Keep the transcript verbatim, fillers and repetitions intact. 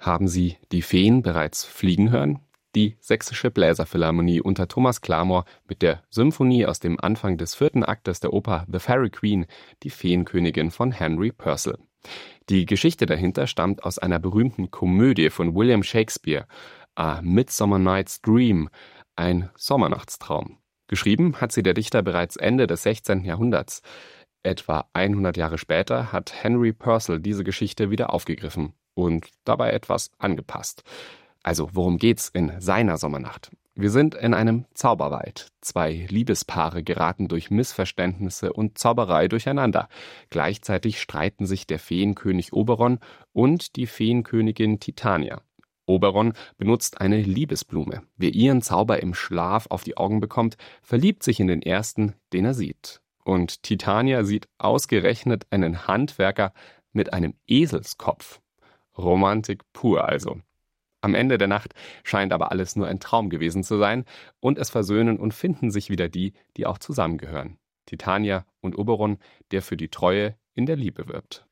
Haben Sie die Feen bereits fliegen hören? Die Sächsische Bläserphilharmonie unter Thomas Klamor mit der Symphonie aus dem Anfang des vierten Aktes der Oper The Fairy Queen, die Feenkönigin von Henry Purcell. Die Geschichte dahinter stammt aus einer berühmten Komödie von William Shakespeare, A Midsummer Night's Dream, ein Sommernachtstraum. Geschrieben hat sie der Dichter bereits Ende des sechzehnten Jahrhunderts. Etwa hundert Jahre später hat Henry Purcell diese Geschichte wieder aufgegriffen und dabei etwas angepasst. Also, worum geht's in seiner Sommernacht? Wir sind in einem Zauberwald. Zwei Liebespaare geraten durch Missverständnisse und Zauberei durcheinander. Gleichzeitig streiten sich der Feenkönig Oberon und die Feenkönigin Titania. Oberon benutzt eine Liebesblume. Wer ihren Zauber im Schlaf auf die Augen bekommt, verliebt sich in den ersten, den er sieht. Und Titania sieht ausgerechnet einen Handwerker mit einem Eselskopf. Romantik pur also. Am Ende der Nacht scheint aber alles nur ein Traum gewesen zu sein und es versöhnen und finden sich wieder die, die auch zusammengehören. Titania und Oberon, der für die Treue in der Liebe wirbt.